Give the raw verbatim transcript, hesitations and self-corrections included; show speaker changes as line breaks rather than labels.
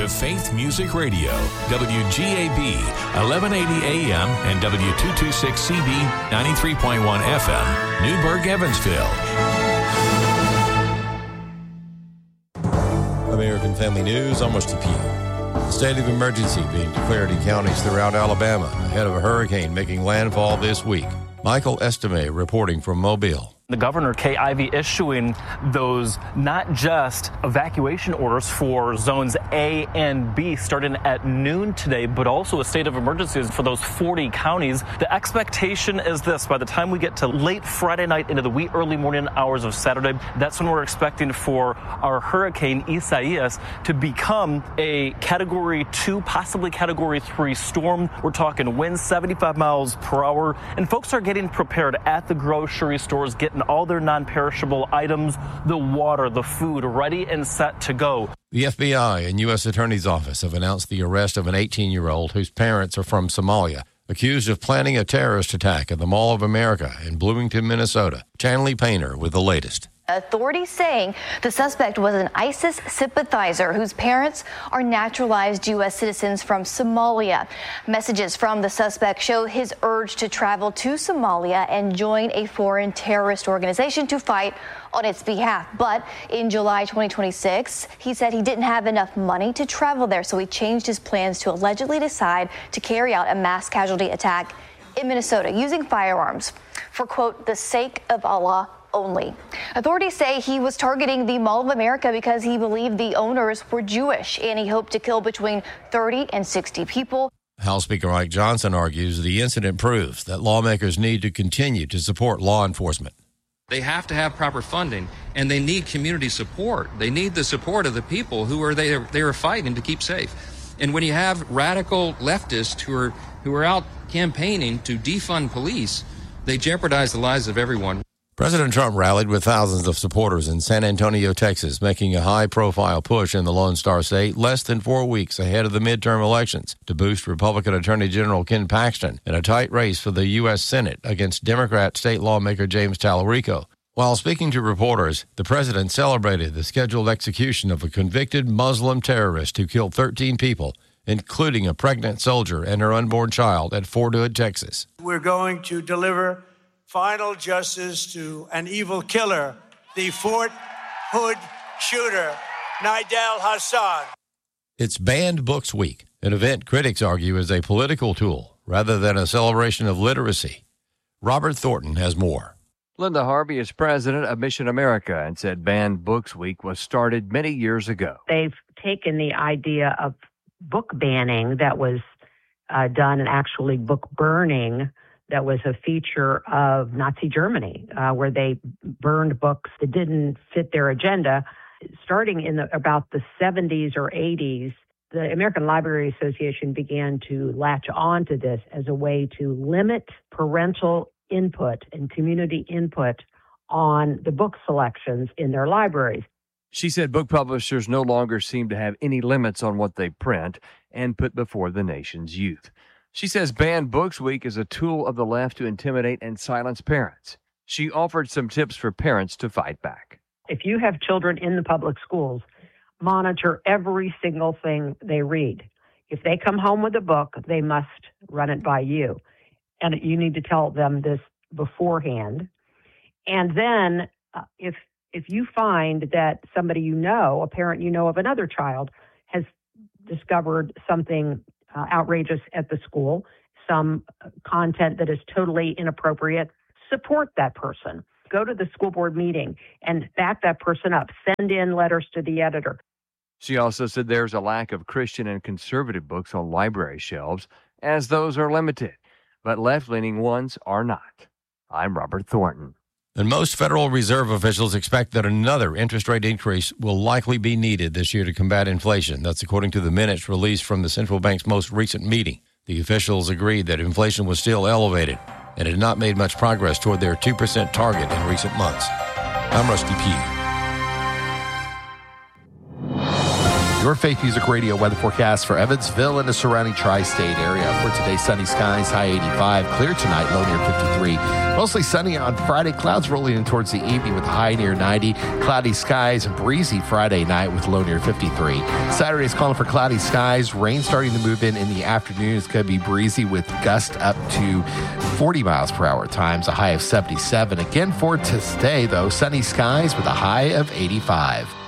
to Faith Music Radio, W G A B, eleven eighty A M and W two twenty-six C B, ninety-three point one F M, Newburgh, Evansville.
American Family News, I'm Rusty Pugh. A state of emergency being declared in counties throughout Alabama ahead of a hurricane making landfall this week. Michael Estime reporting from Mobile.
The Governor Kay Ivey issuing those not just evacuation orders for zones A and B starting at noon today, but also a state of emergencies for those forty counties. The expectation is this: by the time we get to late Friday night into the wee early morning hours of Saturday, that's when we're expecting for our hurricane Isaias to become a category two, possibly category three storm. We're talking winds seventy-five miles per hour, and folks are getting prepared at the grocery stores, getting all their non-perishable items, the water, the food, ready and set to go.
The F B I and U S Attorney's Office have announced the arrest of an eighteen-year-old whose parents are from Somalia, accused of planning a terrorist attack at the Mall of America in Bloomington, Minnesota. Chanley Painter with the latest.
Authorities saying the suspect was an ISIS sympathizer whose parents are naturalized U S citizens from Somalia. Messages from the suspect show his urge to travel to Somalia and join a foreign terrorist organization to fight on its behalf. But in July twenty twenty-six, he said he didn't have enough money to travel there, so he changed his plans to allegedly decide to carry out a mass casualty attack in Minnesota using firearms for, quote, the sake of Allah only. Authorities say he was targeting the Mall of America because he believed the owners were Jewish, and he hoped to kill between thirty and sixty people.
House Speaker Mike Johnson argues the incident proves that lawmakers need to continue to support law enforcement.
They have to have proper funding, and they need community support. They need the support of the people who are they they are fighting to keep safe. And when you have radical leftists who are who are out campaigning to defund police, they jeopardize the lives of everyone.
President Trump rallied with thousands of supporters in San Antonio, Texas, making a high-profile push in the Lone Star State less than four weeks ahead of the midterm elections to boost Republican Attorney General Ken Paxton in a tight race for the U S Senate against Democrat state lawmaker James Tallarico. While speaking to reporters, the president celebrated the scheduled execution of a convicted Muslim terrorist who killed thirteen people, including a pregnant soldier and her unborn child at Fort Hood, Texas.
We're going to deliver final justice to an evil killer, the Fort Hood shooter, Nidal Hasan.
It's Banned Books Week, an event critics argue is a political tool rather than a celebration of literacy. Robert Thornton has more.
Linda Harvey is president of Mission America and said Banned Books Week was started many years ago.
They've taken the idea of book banning that was uh, done and actually book burning that was a feature of Nazi Germany, uh, where they burned books that didn't fit their agenda. Starting in the, about the seventies or eighties, the American Library Association began to latch on to this as a way to limit parental input and community input on the book selections in their libraries.
She said book publishers no longer seem to have any limits on what they print and put before the nation's youth. She says Banned Books Week is a tool of the left to intimidate and silence parents. She offered some tips for parents to fight back.
If you have children in the public schools, monitor every single thing they read. If they come home with a book, they must run it by you. And you need to tell them this beforehand. And then uh, if if you find that somebody you know, a parent you know of another child, has discovered something Uh, outrageous at the school, some content that is totally inappropriate, support that person. Go to the school board meeting and back that person up. Send in letters to the editor.
She also said there's a lack of Christian and conservative books on library shelves, as those are limited, but left-leaning ones are not. I'm Robert Thornton.
And most Federal Reserve officials expect that another interest rate increase will likely be needed this year to combat inflation. That's according to the minutes released from the central bank's most recent meeting. The officials agreed that inflation was still elevated and had not made much progress toward their two percent target in recent months. I'm Rusty Pugh.
Your Faith Music Radio weather forecast for Evansville and the surrounding tri-state area. For today, sunny skies, high eighty-five. Clear tonight, low near fifty-three. Mostly sunny on Friday. Clouds rolling in towards the evening with a high near ninety. Cloudy skies, breezy Friday night with low near fifty-three. Saturday is calling for cloudy skies. Rain starting to move in in the afternoon. It's going to be breezy with gusts up to forty miles per hour at times, a high of seventy-seven. Again for today, though, sunny skies with a high of eighty-five.